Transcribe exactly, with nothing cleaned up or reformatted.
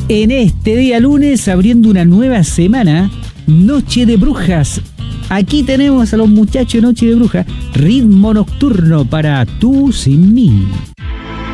En este día lunes, abriendo una nueva semana, Noche de Brujas. Aquí tenemos a los muchachos de Noche de Brujas, ritmo nocturno para Tú Sin Mí.